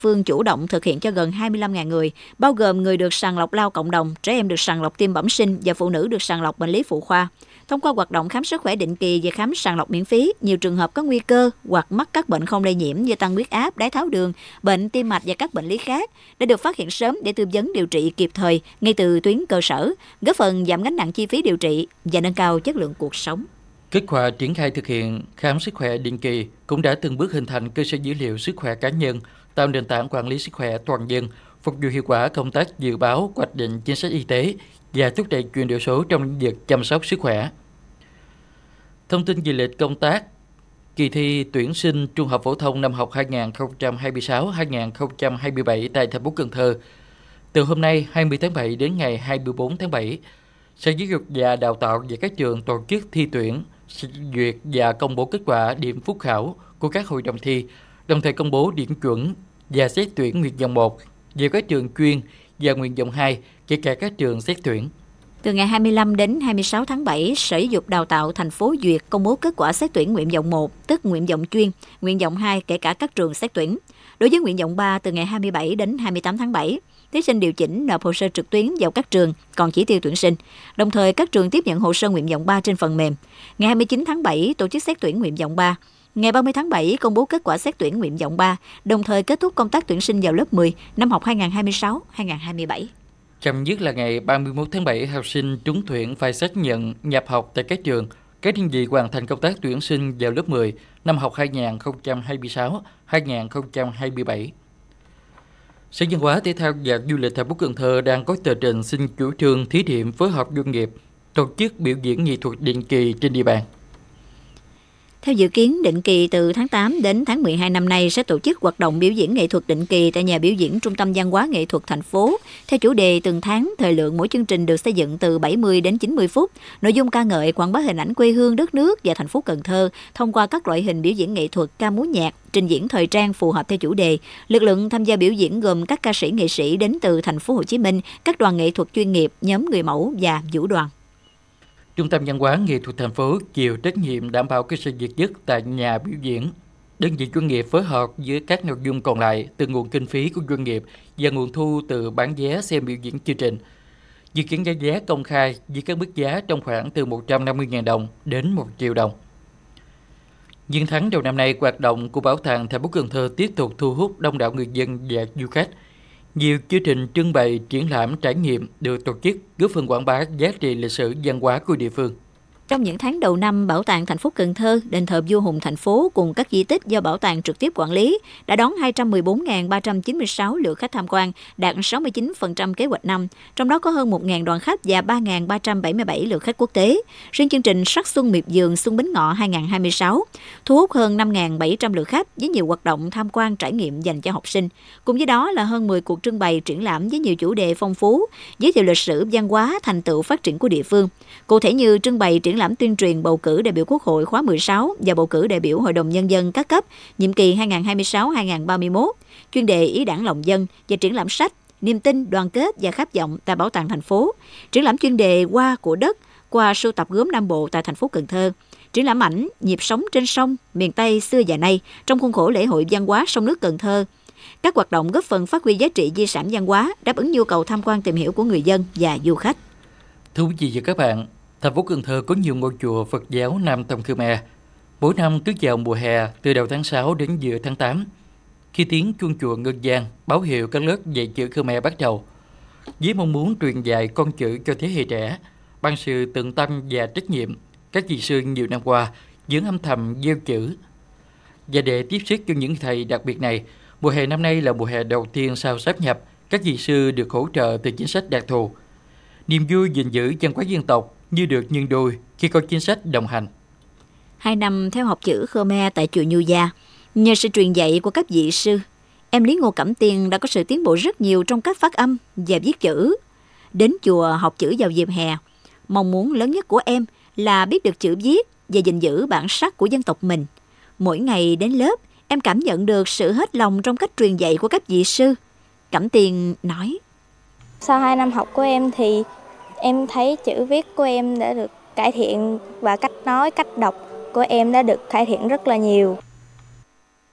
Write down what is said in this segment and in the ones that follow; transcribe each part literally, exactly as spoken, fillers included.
phương chủ động thực hiện cho gần hai mươi lăm nghìn người, bao gồm người được sàng lọc lao cộng đồng, trẻ em được sàng lọc tiêm bẩm sinh và phụ nữ được sàng lọc bệnh lý phụ khoa. Thông qua hoạt động khám sức khỏe định kỳ và khám sàng lọc miễn phí, nhiều trường hợp có nguy cơ hoặc mắc các bệnh không lây nhiễm như tăng huyết áp, đái tháo đường, bệnh tim mạch và các bệnh lý khác đã được phát hiện sớm để tư vấn điều trị kịp thời ngay từ tuyến cơ sở, góp phần giảm gánh nặng chi phí điều trị và nâng cao chất lượng cuộc sống. Kết quả triển khai thực hiện khám sức khỏe định kỳ cũng đã từng bước hình thành cơ sở dữ liệu sức khỏe cá nhân, tạo nền tảng quản lý sức khỏe toàn dân, phục vụ hiệu quả công tác dự báo, hoạch định chính sách y tế và thúc đẩy chuyển đổi số trong lĩnh vực chăm sóc sức khỏe. Thông tin về lịch công tác kỳ thi tuyển sinh trung học phổ thông năm học hai nghìn không trăm hai mươi sáu hai nghìn không trăm hai mươi bảy tại thành phố Cần Thơ. Từ hôm nay hai mươi tháng bảy đến ngày hai mươi tư tháng bảy, Sở Giáo dục và Đào tạo và các trường tổ chức thi tuyển, duyệt và công bố kết quả điểm phúc khảo của các hội đồng thi, đồng thời công bố điểm chuẩn và xét tuyển nguyện vọng một về các trường chuyên và nguyện vọng hai, kể cả các trường xét tuyển. Từ ngày hai mươi lăm đến hai mươi sáu tháng bảy, Sở Giáo dục Đào tạo thành phố duyệt công bố kết quả xét tuyển nguyện vọng một, tức nguyện vọng chuyên, nguyện vọng hai kể cả các trường xét tuyển. Đối với nguyện vọng ba, từ ngày hai mươi bảy đến hai mươi tám tháng bảy, thí sinh điều chỉnh nộp hồ sơ trực tuyến vào các trường còn chỉ tiêu tuyển sinh. Đồng thời, các trường tiếp nhận hồ sơ nguyện vọng ba trên phần mềm. Ngày hai mươi chín tháng bảy, tổ chức xét tuyển nguyện vọng ba. Ngày ba mươi tháng bảy, công bố kết quả xét tuyển nguyện vọng ba, đồng thời kết thúc công tác tuyển sinh vào lớp mười năm học hai nghìn không trăm hai mươi sáu hai nghìn không trăm hai mươi bảy. Chậm nhất là ngày ba mươi mốt tháng bảy, học sinh trúng tuyển phải xác nhận nhập học tại các trường, các đơn vị hoàn thành công tác tuyển sinh vào lớp mười năm học hai nghìn không trăm hai mươi sáu hai nghìn không trăm hai mươi bảy. Sở Văn hóa Thể thao và Du lịch thành phố Cần Thơ đang có tờ trình xin chủ trương thí điểm phối hợp doanh nghiệp tổ chức biểu diễn nghệ thuật định kỳ trên địa bàn. Theo dự kiến, định kỳ từ tháng tám đến tháng mười hai năm nay sẽ tổ chức hoạt động biểu diễn nghệ thuật định kỳ tại nhà biểu diễn Trung tâm Văn hóa Nghệ thuật thành phố. Theo chủ đề từng tháng, thời lượng mỗi chương trình được xây dựng từ bảy mươi đến chín mươi phút. Nội dung ca ngợi quảng bá hình ảnh quê hương đất nước và thành phố Cần Thơ thông qua các loại hình biểu diễn nghệ thuật, ca múa nhạc, trình diễn thời trang phù hợp theo chủ đề. Lực lượng tham gia biểu diễn gồm các ca sĩ nghệ sĩ đến từ thành phố Hồ Chí Minh, các đoàn nghệ thuật chuyên nghiệp, nhóm người mẫu và vũ đoàn. Trung tâm Văn hóa Nghệ thuật thành phố chịu trách nhiệm đảm bảo cơ sở vật chất tại nhà biểu diễn. Đơn vị chuyên nghiệp phối hợp với các nội dung còn lại từ nguồn kinh phí của doanh nghiệp và nguồn thu từ bán vé xem biểu diễn chương trình. Dự kiến giá vé công khai với các mức giá trong khoảng từ một trăm năm mươi nghìn đồng đến một triệu đồng. Những tháng đầu năm nay, hoạt động của Bảo tàng thành phố Cần Thơ tiếp tục thu hút đông đảo người dân và du khách. Nhiều chương trình trưng bày, triển lãm, trải nghiệm được tổ chức, góp phần quảng bá giá trị lịch sử văn hóa của địa phương. Trong những tháng đầu năm, Bảo tàng thành phố Cần Thơ, đền thờ vua Hùng thành phố cùng các di tích do bảo tàng trực tiếp quản lý đã đón hai trăm mười bốn nghìn ba trăm chín mươi sáu lượt khách tham quan, đạt sáu mươi chín phần trăm kế hoạch năm. Trong đó có hơn một nghìn đoàn khách và ba nghìn ba trăm bảy mươi bảy lượt khách quốc tế. Riêng chương trình Sắc Xuân Miệt Vườn Xuân Bính Ngọ hai nghìn không trăm hai mươi sáu thu hút hơn năm nghìn bảy trăm lượt khách với nhiều hoạt động tham quan trải nghiệm dành cho học sinh. Cùng với đó là hơn mười cuộc trưng bày triển lãm với nhiều chủ đề phong phú, giới thiệu lịch sử, văn hóa, thành tựu phát triển của địa phương. Cụ thể như trưng bày triển lãm tuyên truyền bầu cử đại biểu Quốc hội khóa mười sáu và bầu cử đại biểu Hội đồng Nhân dân các cấp, nhiệm kỳ hai nghìn không trăm hai mươi sáu đến hai nghìn không trăm ba mươi mốt, chuyên đề ý đảng lòng dân và triển lãm sách, niềm tin, đoàn kết và khát vọng tại Bảo tàng thành phố, triển lãm chuyên đề hoa của đất qua sưu tập gốm Nam Bộ tại thành phố Cần Thơ, triển lãm ảnh nhịp sống trên sông, miền Tây xưa và nay trong khuôn khổ lễ hội văn hóa sông nước Cần Thơ. Các hoạt động góp phần phát huy giá trị di sản văn hóa, đáp ứng nhu cầu tham quan tìm hiểu của người dân và du khách. Thưa quý vị và các bạn, thành phố Cần Thơ có nhiều ngôi chùa Phật giáo Nam tông Khmer. Mỗi năm cứ vào mùa hè, từ đầu tháng sáu đến giữa tháng tám, khi tiếng chuông chùa ngân vang, báo hiệu các lớp dạy chữ Khmer bắt đầu. Với mong muốn truyền dạy con chữ cho thế hệ trẻ, bằng sự tận tâm và trách nhiệm, các vị sư nhiều năm qua vẫn âm thầm gieo chữ. Và để tiếp sức cho những thầy đặc biệt này, mùa hè năm nay là mùa hè đầu tiên sau sáp nhập, các vị sư được hỗ trợ từ chính sách đặc thù. Niềm vui gìn giữ văn hóa dân tộc như được nhân đôi khi có chính sách đồng hành. Hai năm theo học chữ Khmer tại chùa Nhu Gia, nhờ sự truyền dạy của các vị sư, em Lý Ngô Cẩm Tiên đã có sự tiến bộ rất nhiều trong cách phát âm và viết chữ. Đến chùa học chữ vào dịp hè, mong muốn lớn nhất của em là biết được chữ viết và gìn giữ bản sắc của dân tộc mình. Mỗi ngày đến lớp, em cảm nhận được sự hết lòng trong cách truyền dạy của các vị sư. Cẩm Tiên nói: Sau hai năm học của em thì em thấy chữ viết của em đã được cải thiện và cách nói, cách đọc của em đã được cải thiện rất là nhiều.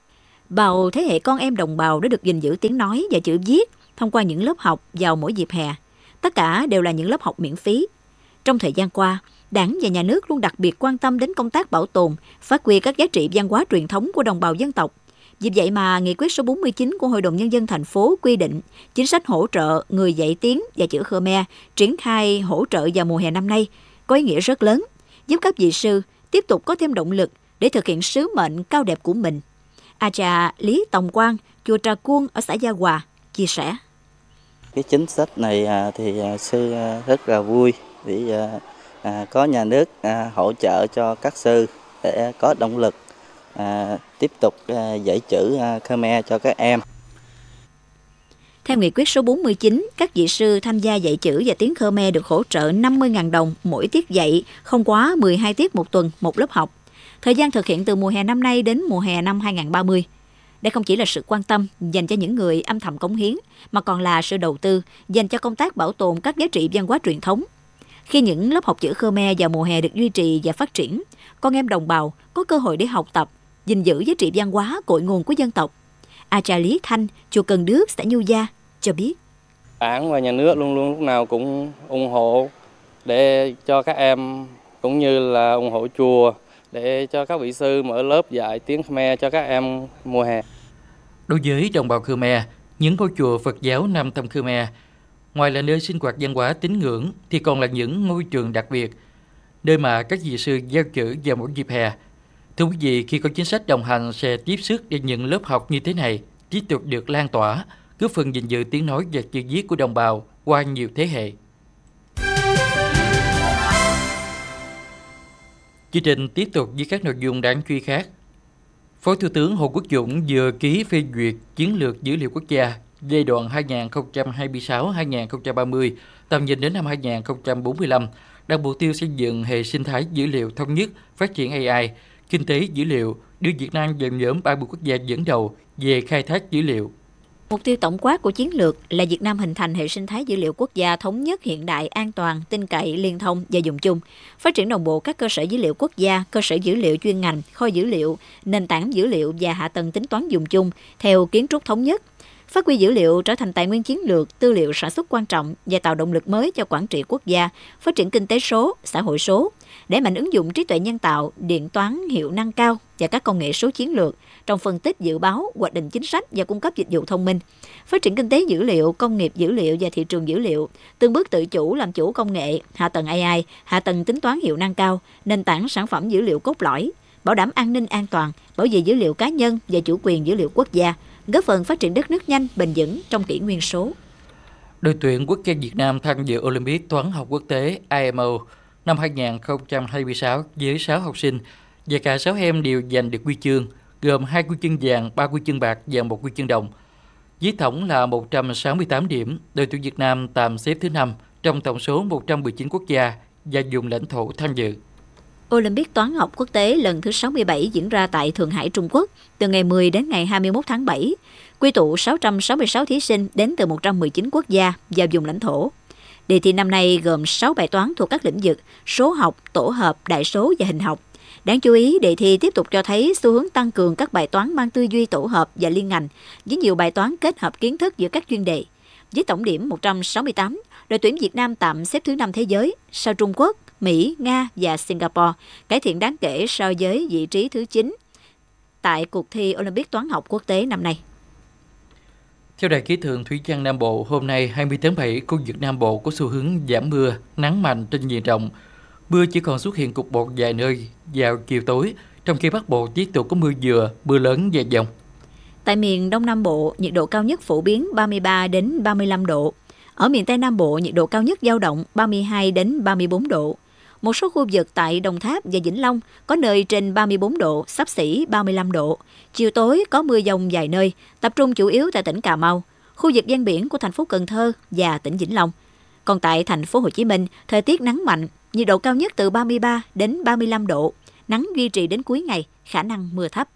Bao thế hệ con em đồng bào đã được gìn giữ tiếng nói và chữ viết thông qua những lớp học vào mỗi dịp hè. Tất cả đều là những lớp học miễn phí. Trong thời gian qua, Đảng và Nhà nước luôn đặc biệt quan tâm đến công tác bảo tồn, phát huy các giá trị văn hóa truyền thống của đồng bào dân tộc. Vì vậy mà Nghị quyết số bốn mươi chín của Hội đồng Nhân dân thành phố quy định chính sách hỗ trợ người dạy tiếng và chữ Khmer triển khai hỗ trợ vào mùa hè năm nay có ý nghĩa rất lớn, giúp các vị sư tiếp tục có thêm động lực để thực hiện sứ mệnh cao đẹp của mình. A cha Lý Tòng Quang, chùa Trà Cuông ở xã Gia Hòa chia sẻ. Cái chính sách này thì sư rất là vui vì có nhà nước hỗ trợ cho các sư để có động lực tiếp tục dạy chữ Khmer cho các em. Theo nghị quyết số bốn mươi chín, các vị sư tham gia dạy chữ và tiếng Khmer được hỗ trợ năm mươi nghìn đồng mỗi tiết dạy, không quá mười hai tiết một tuần, một lớp học. Thời gian thực hiện từ mùa hè năm nay đến mùa hè năm hai không ba không. Đây không chỉ là sự quan tâm dành cho những người âm thầm cống hiến, mà còn là sự đầu tư dành cho công tác bảo tồn các giá trị văn hóa truyền thống. Khi những lớp học chữ Khmer vào mùa hè được duy trì và phát triển, con em đồng bào có cơ hội để học tập, gìn giữ giá trị văn hóa cội nguồn của dân tộc. A cha Lý Thanh, chùa Cần Đước, xã Nhu Gia cho biết. Đảng và Nhà nước luôn luôn lúc nào cũng ủng hộ để cho các em, cũng như là ủng hộ chùa để cho các vị sư mở lớp dạy tiếng Khmer cho các em mùa hè. Đối với đồng bào Khmer, những ngôi chùa Phật giáo Nam Tông Khmer, ngoài là nơi sinh hoạt văn hóa tín ngưỡng thì còn là những ngôi trường đặc biệt, nơi mà các vị sư giao chữ vào mỗi dịp hè. Thưa quý vị, khi có chính sách đồng hành sẽ tiếp sức để những lớp học như thế này tiếp tục được lan tỏa, góp phần gìn giữ tiếng nói và chữ viết của đồng bào qua nhiều thế hệ. Chương trình tiếp tục với các nội dung đáng chú ý khác. Phó Thủ tướng Hồ Quốc Dũng vừa ký phê duyệt chiến lược dữ liệu quốc gia giai đoạn hai nghìn không trăm hai mươi sáu đến hai nghìn không trăm ba mươi, tầm nhìn đến năm hai nghìn không trăm bốn mươi lăm, đặt mục tiêu xây dựng hệ sinh thái dữ liệu thống nhất, phát triển A I, kinh tế dữ liệu, đưa Việt Nam vào nhóm ba mươi quốc gia dẫn đầu về khai thác dữ liệu. Mục tiêu tổng quát của chiến lược là Việt Nam hình thành hệ sinh thái dữ liệu quốc gia thống nhất, hiện đại, an toàn, tin cậy, liên thông và dùng chung, phát triển đồng bộ các cơ sở dữ liệu quốc gia, cơ sở dữ liệu chuyên ngành, kho dữ liệu, nền tảng dữ liệu và hạ tầng tính toán dùng chung theo kiến trúc thống nhất, phát huy dữ liệu trở thành tài nguyên chiến lược, tư liệu sản xuất quan trọng và tạo động lực mới cho quản trị quốc gia, phát triển kinh tế số, xã hội số, để mạnh ứng dụng trí tuệ nhân tạo, điện toán hiệu năng cao và các công nghệ số chiến lược trong phân tích, dự báo, hoạch định chính sách và cung cấp dịch vụ thông minh, phát triển kinh tế dữ liệu, công nghiệp dữ liệu và thị trường dữ liệu, từng bước tự chủ làm chủ công nghệ, hạ tầng A I, hạ tầng tính toán hiệu năng cao, nền tảng sản phẩm dữ liệu cốt lõi, bảo đảm an ninh an toàn, bảo vệ dữ liệu cá nhân và chủ quyền dữ liệu quốc gia, góp phần phát triển đất nước nhanh, bền vững trong kỷ nguyên số. Đội tuyển quốc gia Việt Nam tham dự Olympic toán học quốc tế I M O năm hai nghìn không trăm hai mươi sáu với sáu học sinh và cả sáu em đều giành được huy chương, gồm hai huy chương vàng, ba huy chương bạc và một huy chương đồng. Với tổng là một trăm sáu mươi tám điểm, đội tuyển Việt Nam tạm xếp thứ năm trong tổng số một trăm mười chín quốc gia và vùng lãnh thổ tham dự. Olympic toán học quốc tế lần thứ sáu mươi bảy diễn ra tại Thượng Hải, Trung Quốc, từ ngày mười đến ngày hai mươi mốt tháng bảy, quy tụ sáu trăm sáu mươi sáu thí sinh đến từ một trăm mười chín quốc gia và vùng lãnh thổ. Đề thi năm nay gồm sáu bài toán thuộc các lĩnh vực số học, tổ hợp, đại số và hình học. Đáng chú ý, đề thi tiếp tục cho thấy xu hướng tăng cường các bài toán mang tư duy tổ hợp và liên ngành, với nhiều bài toán kết hợp kiến thức giữa các chuyên đề. Với tổng điểm một trăm sáu mươi tám, đội tuyển Việt Nam tạm xếp thứ năm thế giới, sau Trung Quốc, Mỹ, Nga và Singapore, cải thiện đáng kể so với vị trí thứ chín tại cuộc thi Olympic toán học quốc tế năm nay. Theo Đài khí tượng thủy văn Nam Bộ, hôm nay hai mươi tháng bảy, khu vực Nam Bộ có xu hướng giảm mưa, nắng mạnh trên diện rộng. Mưa chỉ còn xuất hiện cục bộ vài nơi vào chiều tối, trong khi Bắc Bộ tiếp tục có mưa vừa, mưa lớn và dông. Tại miền Đông Nam Bộ, nhiệt độ cao nhất phổ biến ba mươi ba đến ba mươi lăm độ. Ở miền Tây Nam Bộ, nhiệt độ cao nhất dao động ba mươi hai đến ba mươi bốn độ. Một số khu vực tại Đồng Tháp và Vĩnh Long có nơi trên ba mươi bốn độ, xấp xỉ ba mươi lăm độ. Chiều tối có mưa dông vài nơi, tập trung chủ yếu tại tỉnh Cà Mau, khu vực ven biển của thành phố Cần Thơ và tỉnh Vĩnh Long. Còn tại thành phố Hồ Chí Minh, thời tiết nắng mạnh, nhiệt độ cao nhất từ ba mươi ba đến ba mươi lăm độ, nắng duy trì đến cuối ngày, khả năng mưa thấp.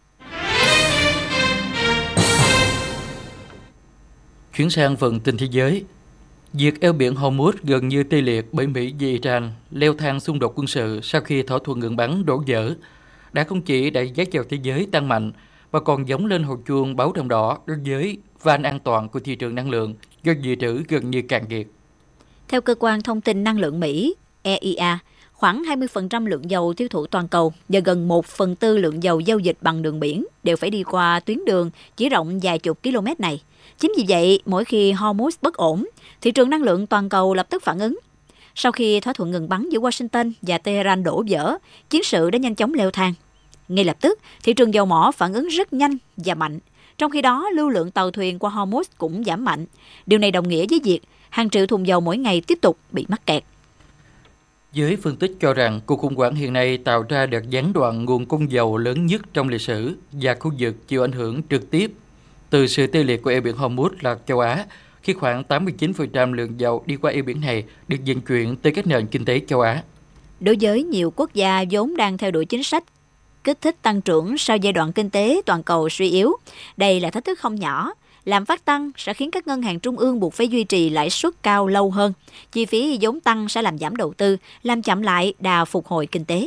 Chuyển sang phần tin thế giới. Việc eo biển Hormuz gần như tê liệt bởi Mỹ và Iran leo thang xung đột quân sự sau khi thỏa thuận ngừng bắn đổ vỡ đã không chỉ đẩy giá dầu thế giới tăng mạnh và còn giống lên hồi chuông báo động đỏ đối với van an toàn của thị trường năng lượng do dự trữ gần như cạn kiệt. Theo Cơ quan Thông tin Năng lượng Mỹ, E I A, khoảng hai mươi phần trăm lượng dầu tiêu thụ toàn cầu và gần một phần tư lượng dầu giao dịch bằng đường biển đều phải đi qua tuyến đường chỉ rộng vài chục km này. Chính vì vậy, mỗi khi Hormuz bất ổn, thị trường năng lượng toàn cầu lập tức phản ứng. Sau khi thỏa thuận ngừng bắn giữa Washington và Tehran đổ vỡ, chiến sự đã nhanh chóng leo thang. Ngay lập tức, thị trường dầu mỏ phản ứng rất nhanh và mạnh. Trong khi đó, lưu lượng tàu thuyền qua Hormuz cũng giảm mạnh. Điều này đồng nghĩa với việc hàng triệu thùng dầu mỗi ngày tiếp tục bị mắc kẹt. Giới phân tích cho rằng cuộc khủng hoảng hiện nay tạo ra đợt gián đoạn nguồn cung dầu lớn nhất trong lịch sử và khu vực chịu ảnh hưởng trực tiếp từ sự tê liệt của eo biển Hormuz là châu Á, khi khoảng tám mươi chín phần trăm lượng dầu đi qua eo biển này được vận chuyển tới các nền kinh tế châu Á. Đối với nhiều quốc gia vốn đang theo đuổi chính sách kích thích tăng trưởng sau giai đoạn kinh tế toàn cầu suy yếu, đây là thách thức không nhỏ. Lạm phát tăng sẽ khiến các ngân hàng trung ương buộc phải duy trì lãi suất cao lâu hơn. Chi phí vốn tăng sẽ làm giảm đầu tư, làm chậm lại đà phục hồi kinh tế.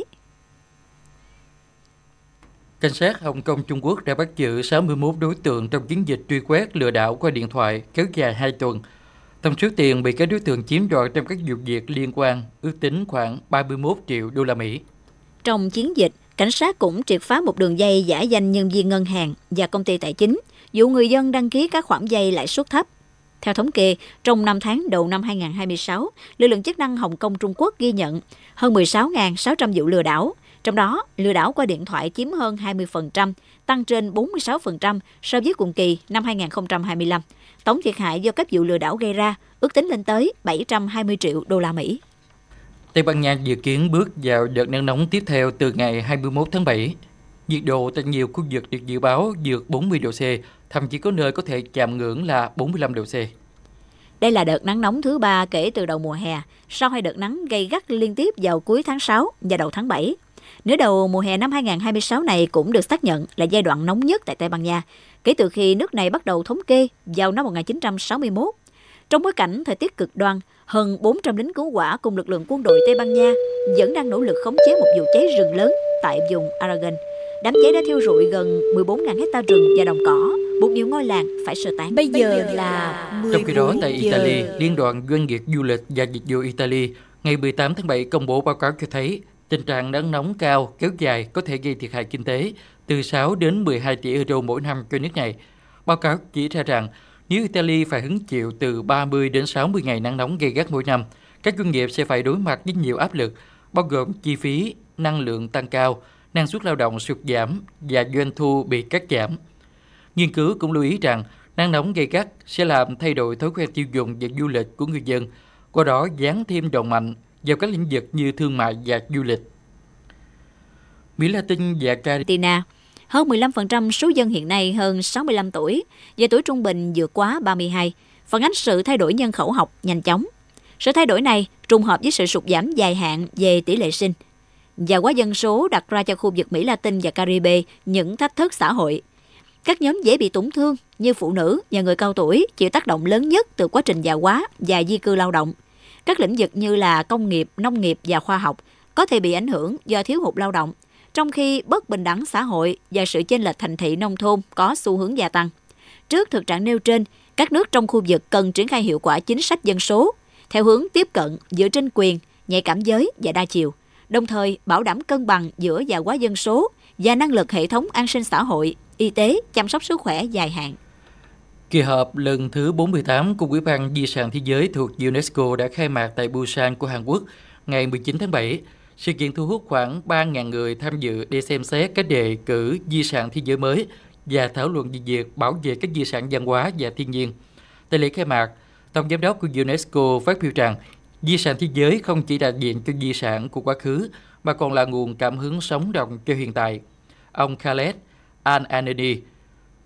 Cảnh sát Hồng Kông Trung Quốc đã bắt giữ sáu mươi mốt đối tượng trong chiến dịch truy quét lừa đảo qua điện thoại kéo dài hai tuần. Tổng số tiền bị các đối tượng chiếm đoạt trong các vụ việc liên quan ước tính khoảng ba mươi mốt triệu đô la Mỹ. Trong chiến dịch, cảnh sát cũng triệt phá một đường dây giả danh nhân viên ngân hàng và công ty tài chính, dụ người dân đăng ký các khoản vay lãi suất thấp. Theo thống kê, trong năm tháng đầu năm hai nghìn không trăm hai mươi sáu, lực lượng chức năng Hồng Kông Trung Quốc ghi nhận hơn mười sáu nghìn sáu trăm vụ lừa đảo. Trong đó, lừa đảo qua điện thoại chiếm hơn hai mươi phần trăm, tăng trên bốn mươi sáu phần trăm so với cùng kỳ năm hai nghìn không trăm hai mươi lăm. Tổng thiệt hại do các vụ lừa đảo gây ra ước tính lên tới bảy trăm hai mươi triệu đô la Mỹ. Tây Ban Nha dự kiến bước vào đợt nắng nóng tiếp theo từ ngày hai mươi mốt tháng bảy. Nhiệt độ tại nhiều khu vực được dự báo vượt bốn mươi độ C, thậm chí có nơi có thể chạm ngưỡng là bốn mươi lăm độ C. Đây là đợt nắng nóng thứ ba kể từ đầu mùa hè, sau hai đợt nắng gay gắt liên tiếp vào cuối tháng sáu và đầu tháng bảy. Nửa đầu mùa hè năm hai nghìn không trăm hai mươi sáu này cũng được xác nhận là giai đoạn nóng nhất tại Tây Ban Nha, kể từ khi nước này bắt đầu thống kê vào năm một nghìn chín trăm sáu mươi mốt. Trong bối cảnh thời tiết cực đoan, hơn bốn trăm lính cứu hỏa cùng lực lượng quân đội Tây Ban Nha vẫn đang nỗ lực khống chế một vụ cháy rừng lớn tại vùng Aragon. Đám cháy đã thiêu rụi gần mười bốn nghìn hecta rừng và đồng cỏ, buộc nhiều ngôi làng phải sơ tán. Bây giờ là Trong khi đó, tại Italy, Liên đoàn Doanh nghiệp Du lịch và Dịch vụ Italy ngày mười tám tháng bảy công bố báo cáo cho thấy tình trạng nắng nóng cao kéo dài có thể gây thiệt hại kinh tế từ sáu đến mười hai tỷ euro mỗi năm cho nước này. Báo cáo chỉ ra rằng nếu Italy phải hứng chịu từ ba mươi đến sáu mươi ngày nắng nóng gay gắt mỗi năm, các doanh nghiệp sẽ phải đối mặt với nhiều áp lực, bao gồm chi phí, năng lượng tăng cao, năng suất lao động sụt giảm và doanh thu bị cắt giảm. Nghiên cứu cũng lưu ý rằng nắng nóng gay gắt sẽ làm thay đổi thói quen tiêu dùng và du lịch của người dân, qua đó giáng thêm đòn mạnh vào các lĩnh vực như thương mại và du lịch. Mỹ Latin và Argentina, hơn mười lăm phần trăm số dân hiện nay hơn sáu mươi lăm tuổi và tuổi trung bình vượt quá ba mươi hai, phản ánh sự thay đổi nhân khẩu học nhanh chóng. Sự thay đổi này trùng hợp với sự sụt giảm dài hạn về tỷ lệ sinh. Và quá dân số đặt ra cho khu vực Mỹ Latin và Caribe những thách thức xã hội. Các nhóm dễ bị tổn thương như phụ nữ và người cao tuổi chịu tác động lớn nhất từ quá trình già hóa và di cư lao động. Các lĩnh vực như là công nghiệp, nông nghiệp và khoa học có thể bị ảnh hưởng do thiếu hụt lao động, trong khi bất bình đẳng xã hội và sự chênh lệch thành thị nông thôn có xu hướng gia tăng. Trước thực trạng nêu trên, các nước trong khu vực cần triển khai hiệu quả chính sách dân số theo hướng tiếp cận dựa trên quyền, nhạy cảm giới và đa chiều, đồng thời bảo đảm cân bằng giữa già hóa dân số và năng lực hệ thống an sinh xã hội, y tế, chăm sóc sức khỏe dài hạn. Kỳ họp lần thứ bốn mươi tám của Ủy ban Di sản Thế giới thuộc UNESCO đã khai mạc tại Busan của Hàn Quốc ngày mười chín tháng bảy. Sự kiện thu hút khoảng ba nghìn người tham dự để xem xét các đề cử di sản thế giới mới và thảo luận về việc bảo vệ các di sản văn hóa và thiên nhiên. Tại lễ khai mạc, Tổng giám đốc của UNESCO phát biểu rằng di sản thế giới không chỉ đại diện cho di sản của quá khứ mà còn là nguồn cảm hứng sống động cho hiện tại. Ông Khaled Al-Anani,